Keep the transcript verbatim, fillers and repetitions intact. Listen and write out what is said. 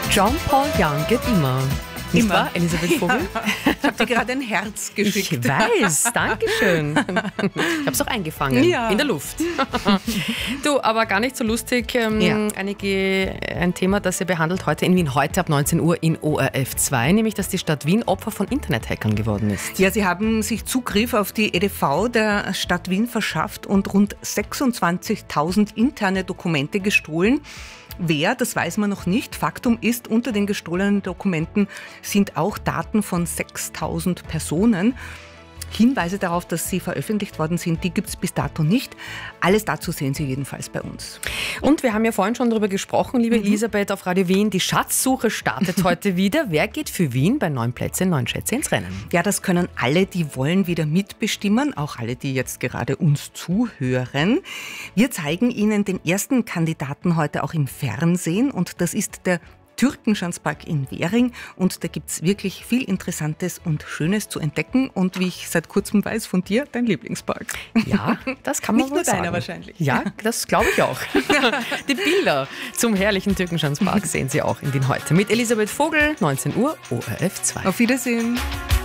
Jean-Paul Young geht immer. Nicht Immer. wahr, Elisabeth Vogel? Ja. Ich habe dir gerade ein Herz geschickt. Ich weiß, danke schön. Ich habe es auch eingefangen, Ja. in der Luft. Du, aber gar nicht so lustig. Ähm, Ja. einige, ein Thema, das ihr behandelt heute in Wien, heute ab neunzehn Uhr in O R F zwei, nämlich, dass die Stadt Wien Opfer von Internethackern geworden ist. Ja, sie haben sich Zugriff auf die E D V der Stadt Wien verschafft und rund sechsundzwanzigtausend interne Dokumente gestohlen. Wer, das weiß man noch nicht. Faktum ist, unter den gestohlenen Dokumenten sind auch Daten von sechstausend Personen. Hinweise darauf, dass sie veröffentlicht worden sind, die gibt es bis dato nicht. Alles dazu sehen Sie jedenfalls bei uns. Und wir haben ja vorhin schon darüber gesprochen, liebe mhm. Elisabeth, auf Radio Wien. Die Schatzsuche startet heute wieder. Wer geht für Wien bei neun Plätzen, neun Schätze ins Rennen? Ja, das können alle, die wollen, wieder mitbestimmen. Auch alle, die jetzt gerade uns zuhören. Wir zeigen Ihnen den ersten Kandidaten heute auch im Fernsehen. Und das ist der Türkenschanzpark in Währing, und da gibt es wirklich viel Interessantes und Schönes zu entdecken, und wie ich seit kurzem weiß von dir, dein Lieblingspark. Ja, das kann man Nicht wohl nur deiner sagen. wahrscheinlich. Ja, das glaube ich auch. Die Bilder zum herrlichen Türkenschanzpark sehen Sie auch in Wien heute mit Elisabeth Vogel, neunzehn Uhr, O R F zwei. Auf Wiedersehen.